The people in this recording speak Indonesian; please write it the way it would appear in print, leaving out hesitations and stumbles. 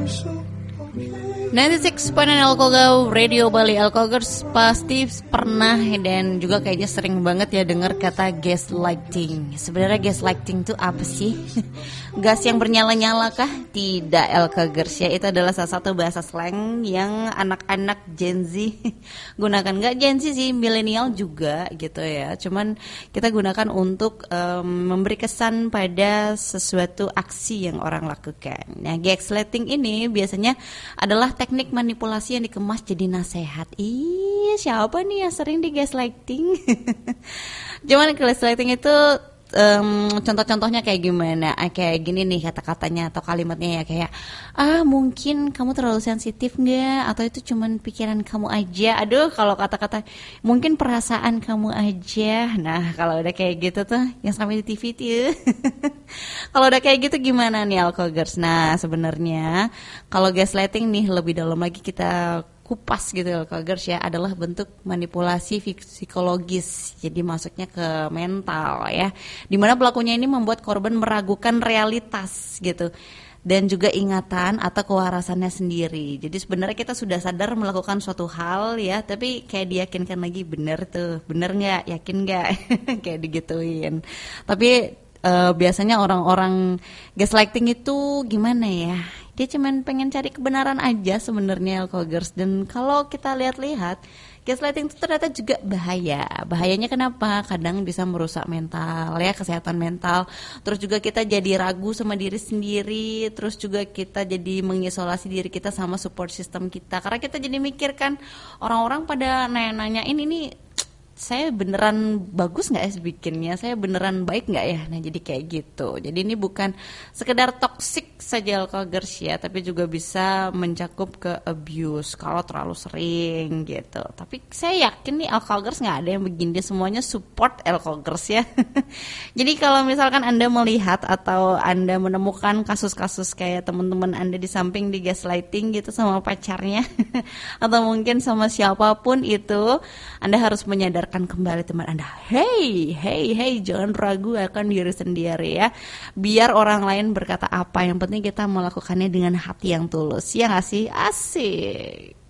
96.9 Alkogo Radio Bali. Alkogers pasti pernah dan juga kayaknya sering banget ya dengar kata gaslighting. Sebenarnya gaslighting itu apa sih? Gas yang bernyala-nyala kah? Tidak, Alkogers ya. Itu adalah salah satu bahasa slang yang anak-anak Gen Z gunakan. Gak Gen Z sih, milenial juga gitu ya. Cuman kita gunakan untuk memberi kesan pada sesuatu aksi yang orang lakukan. Nah, gaslighting ini biasanya adalah teknik manipulasi yang dikemas jadi nasihat. Ih, siapa nih yang sering di gaslighting? Cuman gaslighting itu contoh-contohnya kayak gimana? Kayak gini nih kata-katanya atau kalimatnya ya, kayak mungkin kamu terlalu sensitif nggak? Atau itu cuman pikiran kamu aja? Aduh, kalau kata-kata mungkin perasaan kamu aja. Nah, kalau udah kayak gitu tuh yang sampai di TV tuh. Kalau udah kayak gitu gimana nih Alkogers? Nah, sebenarnya kalau gaslighting nih lebih dalam lagi kita kupas gitu Alkogers ya, adalah bentuk manipulasi psikologis. Jadi masuknya ke mental ya, dimana pelakunya ini membuat korban meragukan realitas gitu dan juga ingatan atau kewarasannya sendiri. Jadi sebenarnya kita sudah sadar melakukan suatu hal ya, tapi kayak diyakinkan lagi, bener nggak, yakin nggak, kayak digituin. Tapi biasanya orang-orang gaslighting itu gimana ya? Dia cuman pengen cari kebenaran aja sebenarnya Alkogers. Dan kalau kita lihat-lihat, gaslighting itu ternyata juga bahaya. Bahayanya kenapa? Kadang bisa merusak mental ya, kesehatan mental. Terus juga kita jadi ragu sama diri sendiri. Terus juga kita jadi mengisolasi diri kita sama support system kita. Karena kita jadi mikir kan, orang-orang pada nanya-nanyain ini, saya beneran bagus nggak ya bikinnya, saya beneran baik nggak ya. Nah, jadi kayak gitu. Jadi ini bukan sekedar toxic saja Alkogers ya, tapi juga bisa mencakup ke abuse kalau terlalu sering gitu. Tapi saya yakin nih Alkogers nggak ada yang begini, semuanya support Alkogers ya. Jadi kalau misalkan Anda melihat atau Anda menemukan kasus-kasus kayak teman-teman Anda di samping di gaslighting gitu sama pacarnya atau mungkin sama siapapun itu, Anda harus menyadarkan kembali teman Anda, hey, jangan ragu akan diri sendiri ya. Biar orang lain berkata apa, yang penting kita melakukannya dengan hati yang tulus. Ya nggak sih? Asik.